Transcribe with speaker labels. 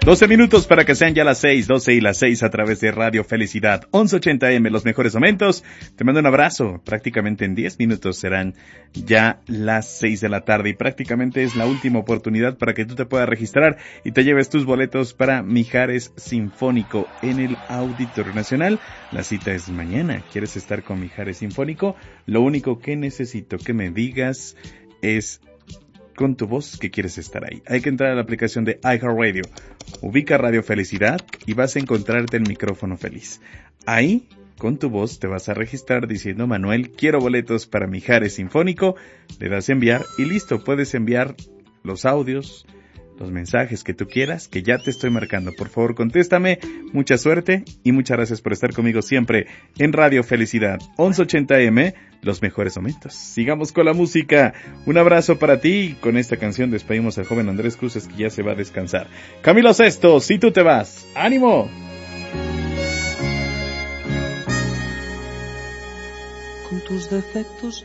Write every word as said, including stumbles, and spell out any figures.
Speaker 1: doce minutos para que sean ya las seis, doce y las seis a través de Radio Felicidad, once ochenta A M, los mejores momentos. Te mando un abrazo. Prácticamente en diez minutos serán ya las seis de la tarde y prácticamente es la última oportunidad para que tú te puedas registrar y te lleves tus boletos para Mijares Sinfónico en el Auditorio Nacional. La cita es mañana. ¿Quieres estar con Mijares Sinfónico? Lo único que necesito que me digas es con tu voz que quieres estar ahí. Hay que entrar a la aplicación de iHeartRadio. Ubica Radio Felicidad y vas a encontrarte el micrófono feliz. Ahí, con tu voz, te vas a registrar diciendo: Manuel, quiero boletos para Mijares Sinfónico. Le das a enviar y listo. Puedes enviar los audios, los mensajes que tú quieras, que ya te estoy marcando. Por favor, contéstame. Mucha suerte y muchas gracias por estar conmigo siempre en Radio Felicidad, once ochenta A M, los mejores momentos. Sigamos con la música. Un abrazo para ti. Con esta canción despedimos al joven Andrés Cruces, que ya se va a descansar. Camilo Sesto, si tú te vas. ¡Ánimo!
Speaker 2: Con tus defectos